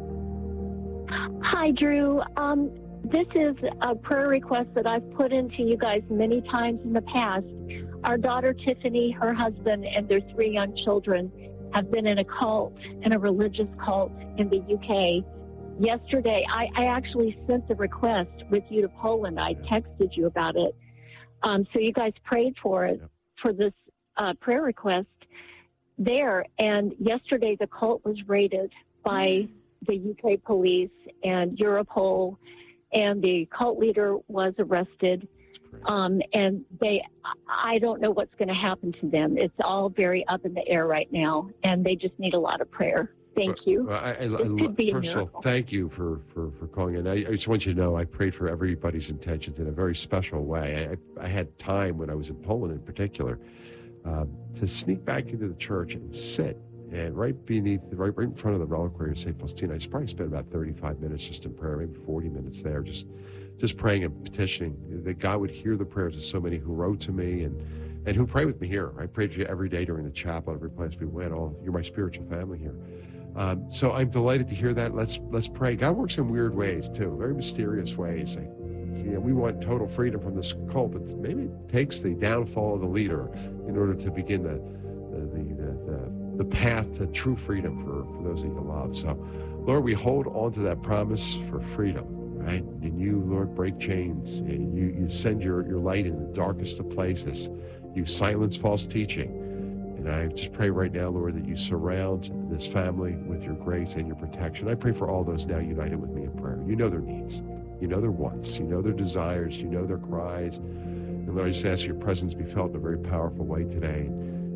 Hi, Drew. Um, this is a prayer request that I've put into you guys many times in the past. Our daughter Tiffany, her husband, and their three young children have been in a cult, in a religious cult in the U K. Yesterday, I, I actually sent the request with you to Poland. I texted you about it. Um, so you guys prayed for it, for this uh, prayer request there. And yesterday, the cult was raided by the U K police and Europol, and the cult leader was arrested. Um, and they, I don't know what's going to happen to them. It's all very up in the air right now, and they just need a lot of prayer. Thank you. Well, I, I, This I, could be a first of miracle. all, thank you for, for, for calling in. I, I just want you to know I prayed for everybody's intentions in a very special way. I, I had time when I was in Poland in particular um, to sneak back into the church and sit. And right beneath, right, right in front of the reliquary of Saint Faustina, I probably spent about thirty-five minutes just in prayer, maybe forty minutes there, just just praying and petitioning that God would hear the prayers of so many who wrote to me and, and who pray with me here. I prayed for you every day during the chapel, every place we went. All you're my spiritual family here. Um, so I'm delighted to hear that. Let's let's pray. God works in weird ways too, very mysterious ways. Like, you know, we want total freedom from this cult, but maybe it takes the downfall of the leader in order to begin the the the, the, the the path to true freedom for, for those that you love. So, Lord, we hold on to that promise for freedom, right? And you, Lord, break chains. And you, you send your, your light in the darkest of places. You silence false teaching. And I just pray right now, Lord, that you surround this family with your grace and your protection. I pray for all those now united with me in prayer. You know their needs. You know their wants. You know their desires. You know their cries. And Lord, I just ask your presence be felt in a very powerful way today.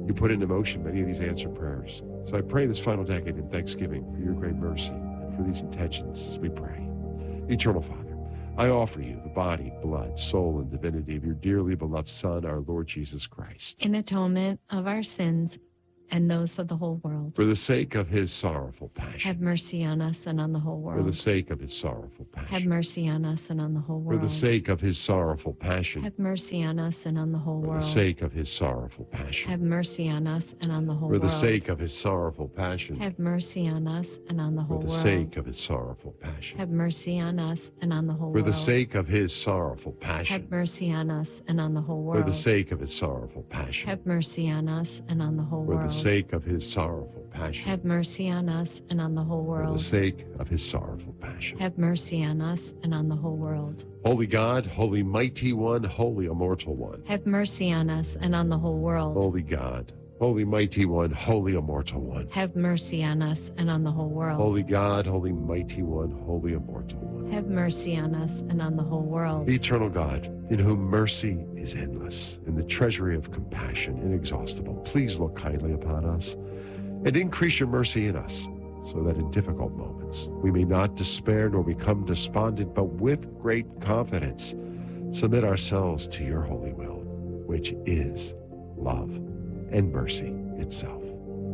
You put into motion many of these answered prayers. So I pray this final decade in thanksgiving for your great mercy and for these intentions as we pray. Eternal Father, I offer you the body, blood, soul, and divinity of your dearly beloved Son, our Lord Jesus Christ. In atonement of our sins and those of the whole world. For the sake of his sorrowful passion. Have mercy on us and on the whole world. For the sake of his sorrowful passion. Have mercy on us and on the whole world. For the sake of his sorrowful passion. Have mercy on us and on the whole For world. the sake of his sorrowful passion. Have mercy on us and on the whole For world. the sake of his sorrowful passion. Have mercy on us and on the whole For the world. sake of his sorrowful passion. Have mercy on us and on the whole For world. the sake of his sorrowful passion. Have mercy on us and on the whole world. For the sake of his sorrowful passion. Have mercy on us and on the whole For world. the sake of his sorrowful passion. Have mercy on us and on the whole For world. the sake of his sorrowful passion. Have mercy on us and on the whole world. Holy God, holy mighty one, holy immortal one. Have mercy on us and on the whole world. Holy God, holy mighty one, holy immortal one. Have mercy on us and on the whole world. Holy God, holy mighty one, holy immortal one. Have mercy on us and on the whole world. Eternal God, in whom mercy is endless, and the treasury of compassion inexhaustible, please look kindly upon us and increase your mercy in us, so that in difficult moments we may not despair nor become despondent, but with great confidence submit ourselves to your holy will, which is love and mercy itself.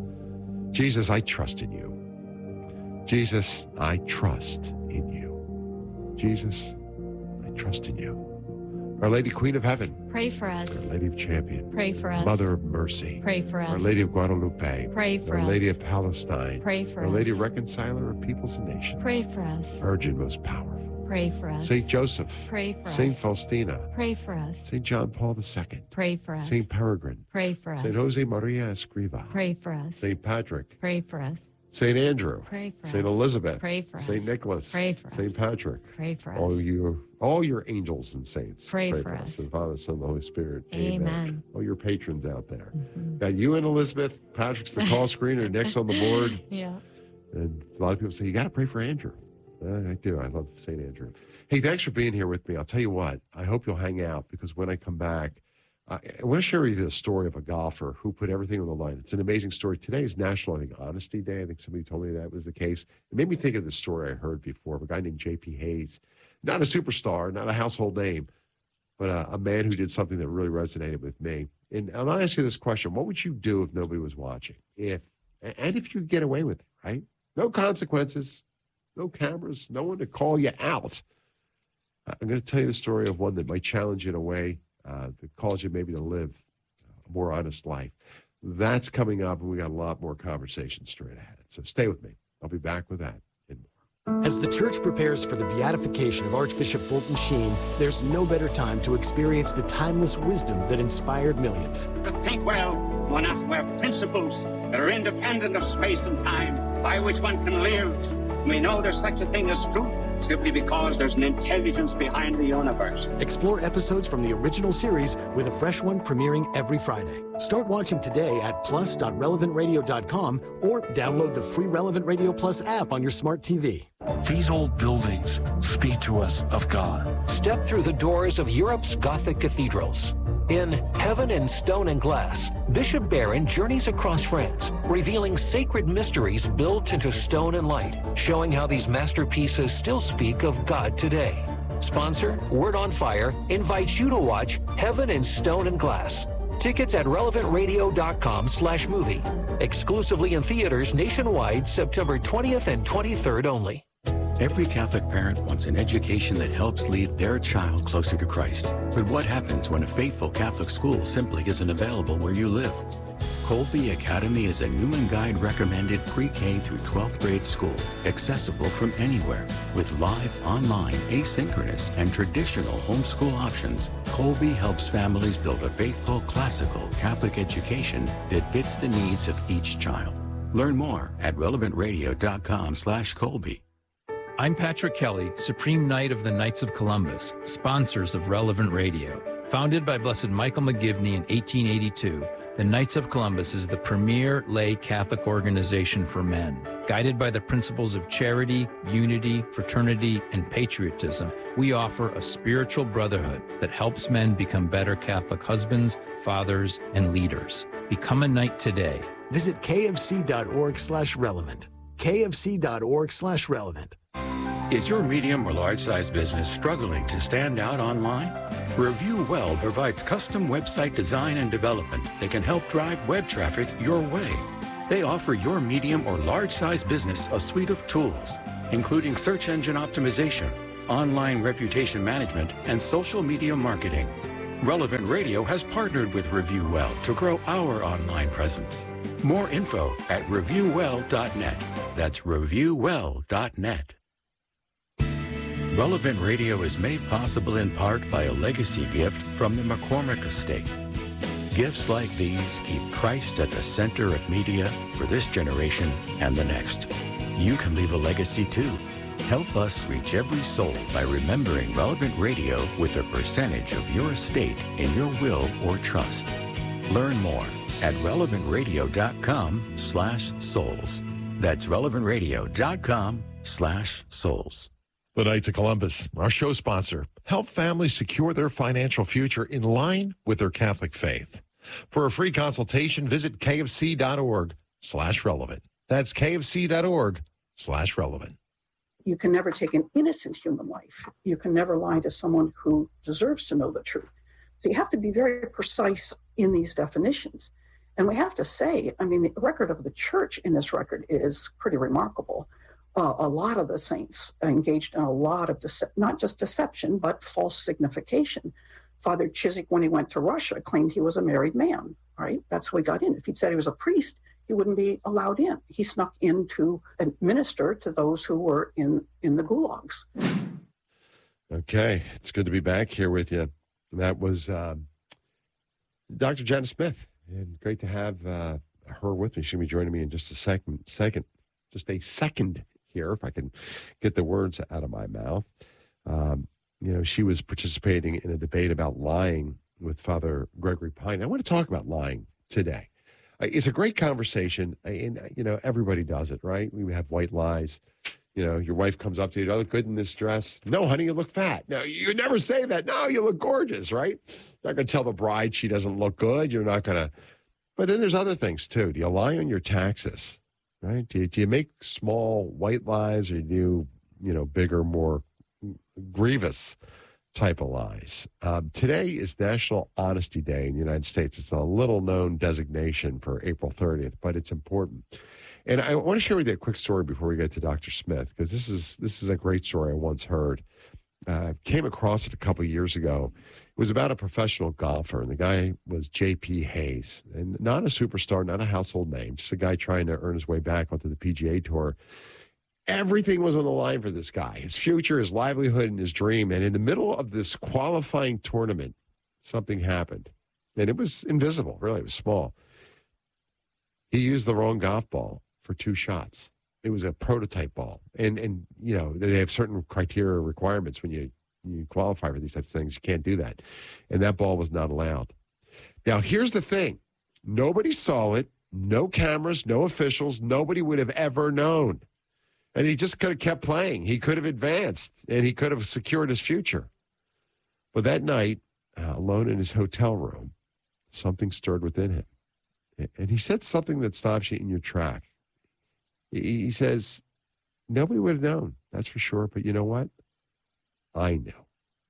Jesus, I trust in you. Jesus, I trust in you. Jesus, I trust in you. Our Lady Queen of Heaven, Pray for us. Our Lady of Champion, Pray for us. Mother of Mercy, Pray for us. Our Lady of Guadalupe, Pray for Our us. Lady of Palestine, Pray for Our us. Lady Reconciler of Peoples and Nations, Pray for us. Virgin most powerful, Pray for us. Saint Joseph, Pray for Saint us. Faustina, Pray for us. Saint John Paul the Second, Pray for us. Saint Peregrine, Pray for us. Saint Jose Maria Escriva, Pray for us. Saint Patrick, Pray for us. Saint Andrew, Pray for Saint us. Elizabeth, Pray for Saint us. Nicholas, Pray for Saint us. Patrick, Pray for all us. your all your angels and saints. Pray for us. The Father, Son, and the Holy Spirit. Amen. All your patrons out there. Got you and Elizabeth. Patrick's the call screener. Nick's on the board. Yeah. And a lot of people say, you got to pray for Andrew. Uh, I do. I love Saint Andrew. Hey, thanks for being here with me. I'll tell you what, I hope you'll hang out, because when I come back, I, I want to share with you the story of a golfer who put everything on the line. It's an amazing story. Today is National, I think, Honesty Day. I think somebody told me that was the case. It made me think of the story I heard before of a guy named J P Hayes. Not a superstar, not a household name, but a, a man who did something that really resonated with me. And, and I'll ask you this question. What would you do if nobody was watching? If And if you could get away with it, right? No consequences, no cameras, no one to call you out. I'm going to tell you the story of one that might challenge you in a way uh, that calls you maybe to live a more honest life. That's coming up, and we got a lot more conversations straight ahead. So stay with me. I'll be back with that and more. As the church prepares for the beatification of Archbishop Fulton Sheen, there's no better time to experience the timeless wisdom that inspired millions. To think well, one has to have principles that are independent of space and time, by which one can live. We know there's such a thing as truth, simply because there's an intelligence behind the universe. Explore episodes from the original series with a fresh one premiering every Friday. Start watching today at plus dot relevant radio dot com or download the free Relevant Radio Plus app on your smart T V. These old buildings speak to us of God. Step through the doors of Europe's Gothic cathedrals. In Heaven in Stone and Glass, Bishop Barron journeys across France, revealing sacred mysteries built into stone and light, showing how these masterpieces still speak of God today. Sponsor, Word on Fire, invites you to watch Heaven in Stone and Glass. Tickets at relevant radio dot com slash movie. Exclusively in theaters nationwide, September twentieth and twenty-third only. Every Catholic parent wants an education that helps lead their child closer to Christ. But what happens when a faithful Catholic school simply isn't available where you live? Colby Academy is a Newman Guide recommended pre-K through twelfth grade school, accessible from anywhere. With live, online, asynchronous, and traditional homeschool options, Colby helps families build a faithful, classical Catholic education that fits the needs of each child. Learn more at relevant radio dot com slash Colby. I'm Patrick Kelly, Supreme Knight of the Knights of Columbus, sponsors of Relevant Radio. Founded by Blessed Michael McGivney in eighteen eighty-two, The Knights of Columbus is the premier lay Catholic organization for men. Guided by the principles of charity, unity, fraternity, and patriotism, we offer a spiritual brotherhood that helps men become better Catholic husbands, fathers, and leaders. Become a knight today. Visit kfc.org slash relevant. kfc.org slash relevant. Is your medium or large-size business struggling to stand out online? Review Well provides custom website design and development that can help drive web traffic your way. They offer your medium or large-size business a suite of tools, including search engine optimization, online reputation management, and social media marketing. Relevant Radio has partnered with Review Well to grow our online presence. More info at review well dot net. That's review well dot net. Relevant Radio is made possible in part by a legacy gift from the McCormick Estate. Gifts like these keep Christ at the center of media for this generation and the next. You can leave a legacy too. Help us reach every soul by remembering Relevant Radio with a percentage of your estate in your will or trust. Learn more at relevant radio dot com slash souls. That's relevant radio dot com slash souls. The Knights of Columbus, our show sponsor, help families secure their financial future in line with their Catholic faith. For a free consultation, visit kfc.org slash relevant. That's kfc.org slash relevant. You can never take an innocent human life. You can never lie to someone who deserves to know the truth. So you have to be very precise in these definitions. And we have to say, I mean, the record of the church in this record is pretty remarkable. Uh, a lot of the saints engaged in a lot of, dece- not just deception, but false signification. Father Chiswick, when he went to Russia, claimed he was a married man, right? That's how he got in. If he'd said he was a priest, he wouldn't be allowed in. He snuck in to administer to those who were in, in the gulags. Okay, it's good to be back here with you. That was um, Doctor Janet Smith, and great to have uh, her with me. She'll be joining me in just a second, second, just a second here, if I can get the words out of my mouth. Um, you know, she was participating in a debate about lying with Father Gregory Pine. I want to talk about lying today. Uh, it's a great conversation, and, you know, everybody does it, right? We have white lies. You know, your wife comes up to you, do I look good in this dress? No, honey, you look fat. No, you never say that. No, you look gorgeous, right? You're not going to tell the bride she doesn't look good. You're not going to. But then there's other things, too. Do you lie on your taxes, right? Do you, do you make small white lies, or do you, you know, bigger, more grievous type of lies? Um, today is National Honesty Day in the United States. It's a little-known designation for April thirtieth, but it's important. And I want to share with you a quick story before we get to Doctor Smith, because this is this is a great story I once heard. Uh, came across it a couple of years ago. It was about a professional golfer, and the guy was J P Hayes, and not a superstar, not a household name, just a guy trying to earn his way back onto the P G A Tour. Everything was on the line for this guy, his future, his livelihood, and his dream. And in the middle of this qualifying tournament, something happened. And it was invisible, really. It was small. He used the wrong golf ball for two shots. It was a prototype ball. And, and you know, they have certain criteria requirements when you, you qualify for these types of things. You can't do that. And that ball was not allowed. Now, here's the thing. Nobody saw it. No cameras, no officials. Nobody would have ever known. And he just could have kept playing. He could have advanced, and he could have secured his future. But that night, uh, alone in his hotel room, something stirred within him. And he said something that stops you in your track. He says, nobody would have known, that's for sure. But you know what? I know.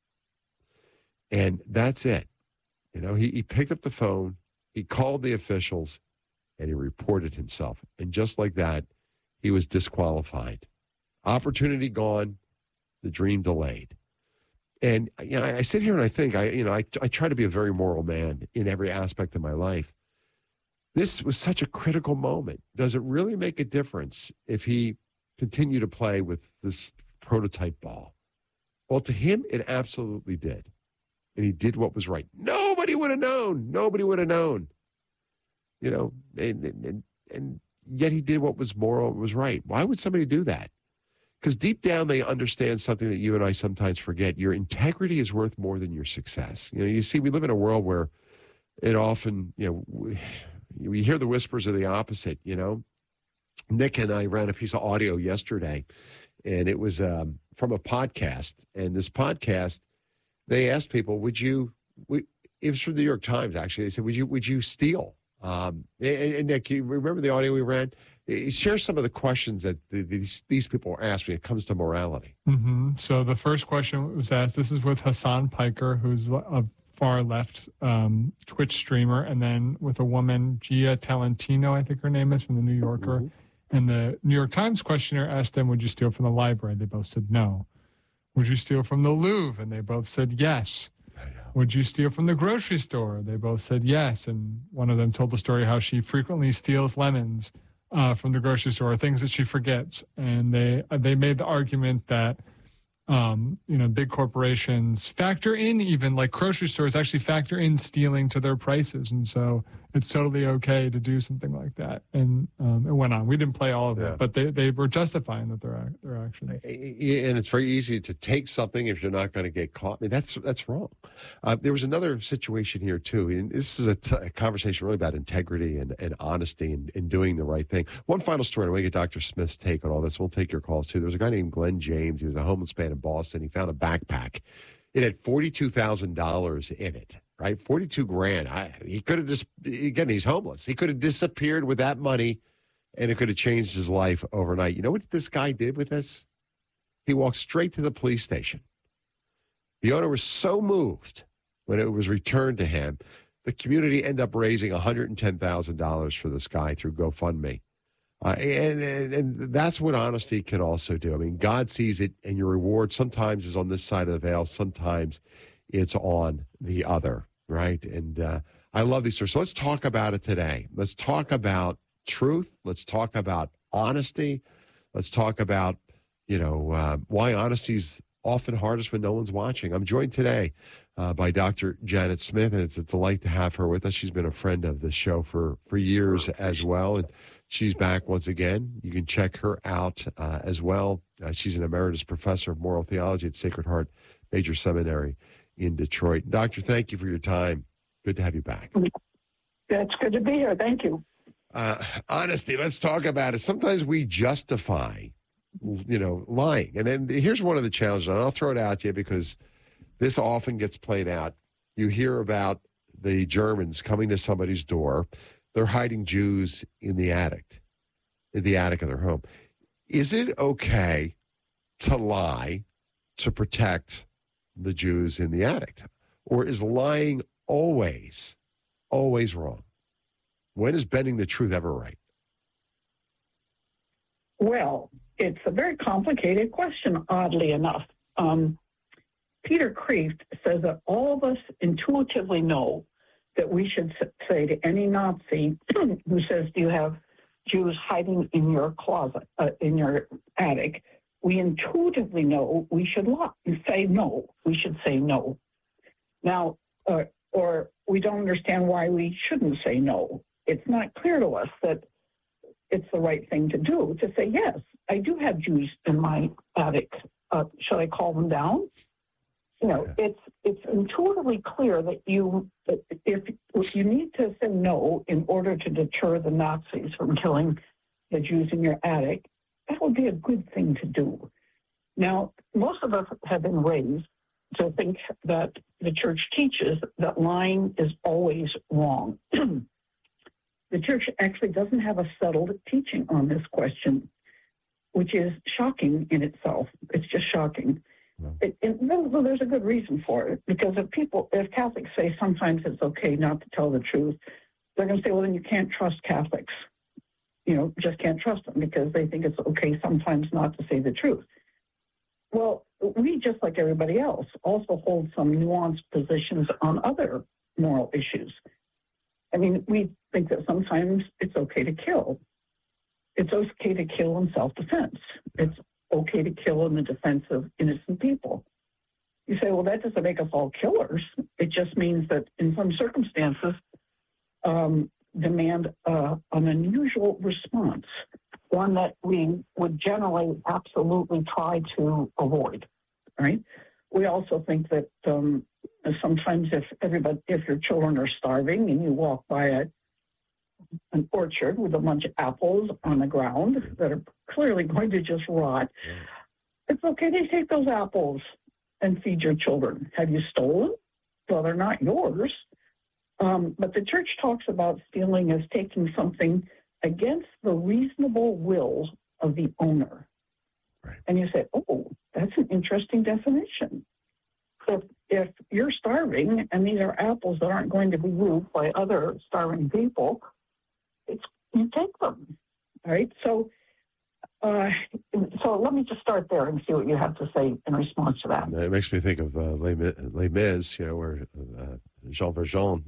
And that's it. You know, he, he picked up the phone, he called the officials, and he reported himself. And just like that, he was disqualified. Opportunity gone, the dream delayed. And, you know, I, I sit here and I think, I, you know, I, I try to be a very moral man in every aspect of my life. This was such a critical moment. Does it really make a difference if he continued to play with this prototype ball? Well, to him, it absolutely did. And he did what was right. Nobody would have known. Nobody would have known. You know, and, and, and yet he did what was moral and was right. Why would somebody do that? Because deep down they understand something that you and I sometimes forget. Your integrity is worth more than your success. You know, you see, we live in a world where it often, you know, we, we hear the whispers of the opposite, you know. Nick and I ran a piece of audio yesterday, and it was um, from a podcast. And this podcast, they asked people, would you, we, it was from the New York Times, actually. They said, would you would you steal? Um, and, and Nick, you remember the audio we ran? Share some of the questions that these, these people are asked when it comes to morality. Mm-hmm. So the first question was asked, this is with Hassan Piker, who's a far left um, Twitch streamer, and then with a woman, Gia Talentino, I think her name is, from the New Yorker. Mm-hmm. And the New York Times questioner asked them, would you steal from the library? They both said no. Would you steal from the Louvre? And they both said yes. Would you steal from the grocery store? They both said yes. And one of them told the story how she frequently steals lemons uh, from the grocery store, things that she forgets. And they they made the argument that, um, you know, big corporations factor in, even like grocery stores actually factor in stealing to their prices. And so it's totally okay to do something like that. And um, it went on. We didn't play all of Yeah. it, but they, they were justifying that their, ac- their actions. And it's very easy to take something if you're not going to get caught. I mean, that's that's wrong. Uh, there was another situation here, too. And this is a, t- a conversation really about integrity and, and honesty and, and doing the right thing. One final story. I want to get Doctor Smith's take on all this. We'll take your calls, too. There was a guy named Glenn James. He was a homeless man in Boston. He found a backpack. It had forty-two thousand dollars in it, right? forty-two grand. I, he could have just, again, he's homeless. He could have disappeared with that money, and it could have changed his life overnight. You know what this guy did with this? He walked straight to the police station. The owner was so moved when it was returned to him, the community ended up raising one hundred ten thousand dollars for this guy through GoFundMe. Uh, and, and and that's what honesty can also do. I mean, God sees it, and your reward sometimes is on this side of the veil. Sometimes it's on the other, right? And uh, I love these stories. So let's talk about it today. Let's talk about truth. Let's talk about honesty. Let's talk about, you know, uh, why honesty is often hardest when no one's watching. I'm joined today uh, by Doctor Janet Smith, and it's a delight to have her with us. She's been a friend of the show for, for years as well, and she's back once again. You can check her out uh, as well. Uh, she's an emeritus professor of moral theology at Sacred Heart Major Seminary in Detroit. Doctor, thank you for your time. Good to have you back. It's good to be here. Thank you. Uh, honesty, let's talk about it. Sometimes we justify, you know, lying. And then here's one of the challenges, and I'll throw it out to you because this often gets played out. You hear about the Germans coming to somebody's door. They're hiding Jews in the attic, in the attic of their home. Is it okay to lie to protect the Jews in the attic? Or is lying always, always wrong? When is bending the truth ever right? Well, it's a very complicated question, oddly enough. Um, Peter Kreeft says that all of us intuitively know that we should say to any Nazi who says, do you have Jews hiding in your closet, uh, in your attic, we intuitively know we should lie and say no. We should say no. Now, uh, or we don't understand why we shouldn't say no. It's not clear to us that it's the right thing to do, to say, yes, I do have Jews in my attic. Uh, should I call them down? You know, it's it's intuitively clear that you that if, if you need to say no in order to deter the Nazis from killing the Jews in your attic, that would be a good thing to do. Now, most of us have been raised to think that the church teaches that lying is always wrong. The church actually doesn't have a settled teaching on this question, which is shocking in itself. It's just shocking. It, it, well, there's a good reason for it, because if people, if Catholics say sometimes it's okay not to tell the truth, they're going to say, well, then you can't trust Catholics. You know, just can't trust them because they think it's okay sometimes not to say the truth. Well, we, just like everybody else, also hold some nuanced positions on other moral issues. I mean, we think that sometimes it's okay to kill. It's okay to kill in self-defense. It's okay to kill in the defense of innocent people. You say, well, that doesn't make us all killers. It just means that in some circumstances, um, demand uh, an unusual response, one that we would generally absolutely try to avoid, right? We also think that um, sometimes if everybody, if your children are starving and you walk by a, an orchard with a bunch of apples on the ground that are clearly going to just rot, it's okay to take those apples and feed your children. Have you stolen? Well, they're not yours. Um, but the church talks about stealing as taking something against the reasonable will of the owner. Right. And you say, oh, that's an interesting definition. So if you're starving and these are apples that aren't going to be used by other starving people, it's you take them, right? So, uh, so let me just start there and see what you have to say in response to that. It makes me think of uh, Les, Les Mis, you know, where uh, Jean Valjean